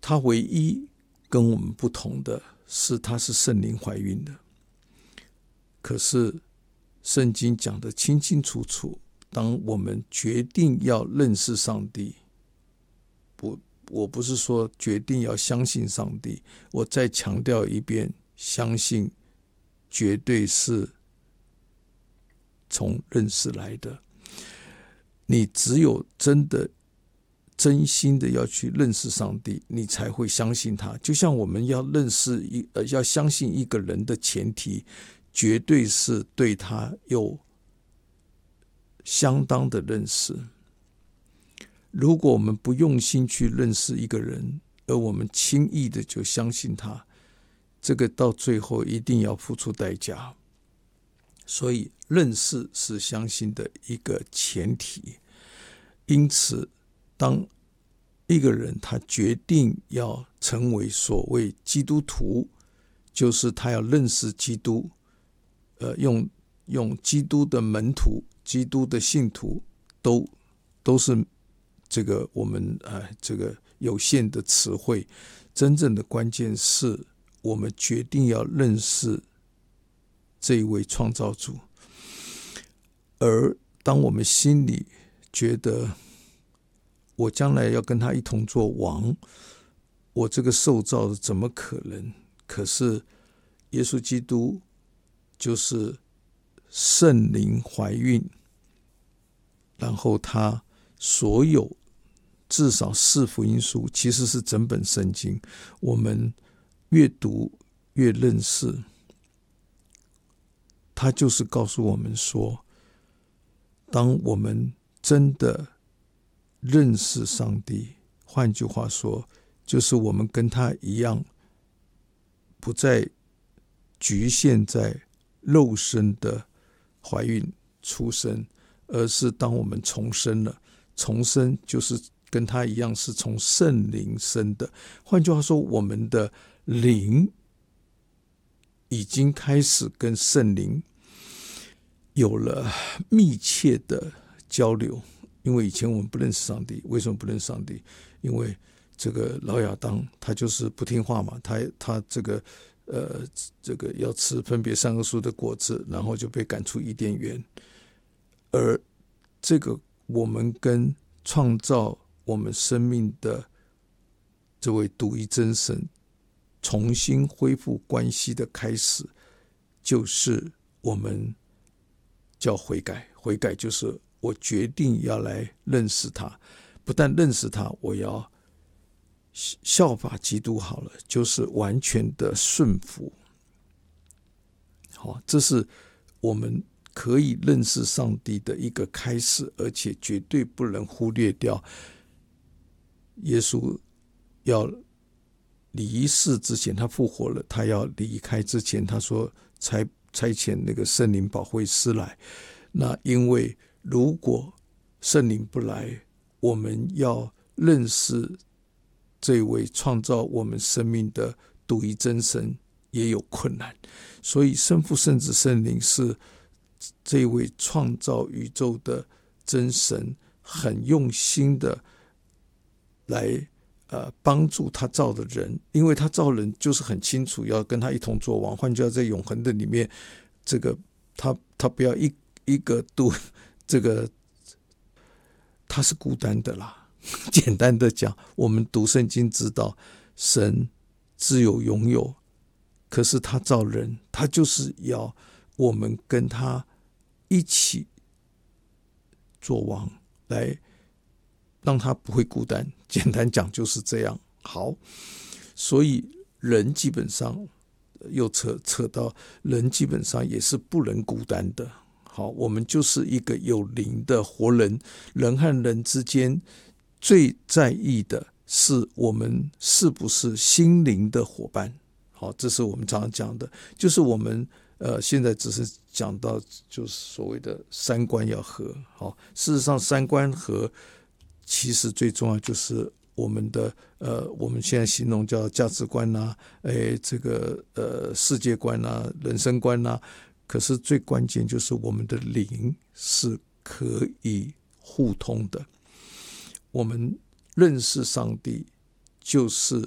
他唯一跟我们不同的是他是圣灵怀孕的。可是圣经讲得清清楚楚，当我们决定要认识上帝，我不是说决定要相信上帝，我再强调一遍，相信绝对是从认识来的。你只有真心的要去认识上帝，你才会相信他。就像我们要要相信一个人的前提，绝对是对他有相当的认识。如果我们不用心去认识一个人，而我们轻易的就相信他，这个到最后一定要付出代价。所以认识是相信的一个前提。因此当一个人他决定要成为所谓基督徒，就是他要认识基督，用基督的门徒、基督的信徒，都是这个我们这个有限的词汇。真正的关键是我们决定要认识这一位创造主。而当我们心里觉得我将来要跟他一同做王，我这个受造的怎么可能？可是耶稣基督就是圣灵怀孕，然后他所有至少4福音书，其实是整本圣经，我们越读越认识，他就是告诉我们说，当我们真的认识上帝，换句话说，就是我们跟他一样，不再局限在肉身的怀孕出生，而是当我们重生了，重生就是跟他一样是从圣灵生的。换句话说，我们的灵已经开始跟圣灵有了密切的交流。因为以前我们不认识上帝，为什么不认识上帝？因为这个老亚当他就是不听话嘛，他这个要吃分别善恶树的果子，然后就被赶出伊甸园。而这个我们跟创造我们生命的这位独一真神重新恢复关系的开始，就是我们叫悔改。悔改就是我决定要来认识他，不但认识他，我要效法基督好了，就是完全的顺服。好，这是我们可以认识上帝的一个开始，而且绝对不能忽略掉耶稣要离世之前，他复活了，他要离开之前，他说差遣那个圣灵保惠师来。那因为如果圣灵不来，我们要认识这位创造我们生命的独一真神也有困难。所以圣父圣子圣灵是这位创造宇宙的真神很用心的来帮助他造的人，因为他造人就是很清楚要跟他一同作王。换句话说，在永恒的里面，这个他不要一个这个他是孤单的啦。简单的讲，我们读圣经知道神自有拥有，可是他造人，他就是要我们跟他一起做王，来让他不会孤单。简单讲就是这样。好，所以人基本上又扯到人基本上也是不能孤单的。好，我们就是一个有灵的活人，人和人之间最在意的是我们是不是心灵的伙伴。好，这是我们常常讲的，就是我们现在只是讲到就是所谓的三观要合。好，事实上三观合其实最重要就是我们的我们现在形容叫价值观啊，这个世界观啊，人生观啊。可是最关键就是我们的灵是可以互通的。我们认识上帝，就是